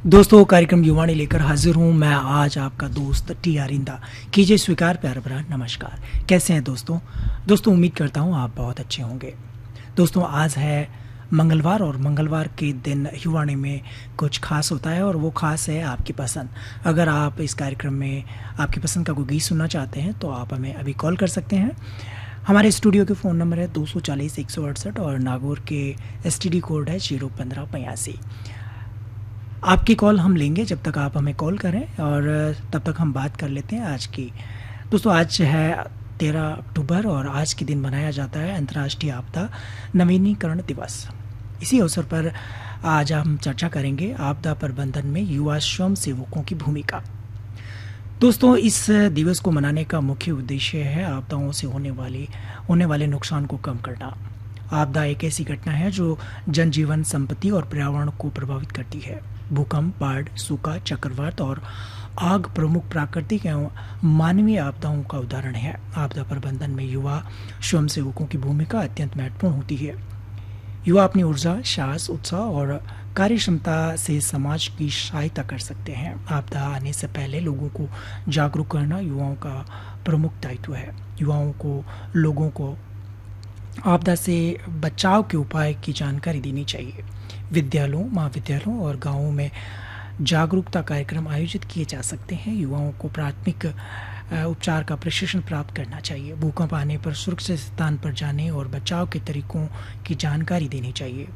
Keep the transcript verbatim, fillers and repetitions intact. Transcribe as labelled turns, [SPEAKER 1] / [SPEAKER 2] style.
[SPEAKER 1] दोस्तों, कार्यक्रम युवाणी लेकर हाजिर हूँ मैं आज आपका दोस्त टी आरिंदा। कीजिए स्वीकार प्यार भरा नमस्कार। कैसे हैं दोस्तों? दोस्तों, उम्मीद करता हूँ आप बहुत अच्छे होंगे। दोस्तों, आज है मंगलवार और मंगलवार के दिन युवाणी में कुछ खास होता है और वो खास है आपकी पसंद। अगर आप इस कार्यक्रम में आपकी पसंद का कोई गीत सुनना चाहते हैं तो आप हमें अभी कॉल कर सकते हैं। हमारे स्टूडियो के फ़ोन नंबर है दो सौ चालीस एक सौ अड़सठ और नागौर के एस टी डी कोड है जीरो पंद्रह बयासी। आपकी कॉल हम लेंगे जब तक आप हमें कॉल करें और तब तक हम बात कर लेते हैं आज की। दोस्तों, आज है तेरह अक्टूबर और आज के दिन मनाया जाता है अंतर्राष्ट्रीय आपदा नवीनीकरण दिवस। इसी अवसर पर आज हम चर्चा करेंगे आपदा प्रबंधन में युवा स्वयं सेवकों की भूमिका। दोस्तों, इस दिवस को मनाने का मुख्य उद्देश्य है आपदाओं से होने वाली होने वाले नुकसान को कम करना। आपदा एक ऐसी घटना है जो जनजीवन, संपत्ति और पर्यावरण को प्रभावित करती है। भूकंप, बाढ़, सूखा, चक्रवात और आग प्रमुख प्राकृतिक एवं मानवीय आपदाओं का उदाहरण है। आपदा प्रबंधन में युवा स्वयंसेवकों की भूमिका अत्यंत महत्वपूर्ण होती है। युवा अपनी ऊर्जा, साहस, उत्साह और कार्य क्षमता से समाज की सहायता कर सकते हैं। आपदा आने से पहले लोगों को जागरूक करना युवाओं का प्रमुख दायित्व है। युवाओं को लोगों को आपदा से बचाव के उपाय की जानकारी देनी चाहिए। विद्यालयों, महाविद्यालयों और गांवों में जागरूकता कार्यक्रम आयोजित किए जा सकते हैं। युवाओं को प्राथमिक उपचार का प्रशिक्षण प्राप्त करना चाहिए। भूकंप आने पर सुरक्षित स्थान पर जाने और बचाव के तरीकों की जानकारी देनी चाहिए।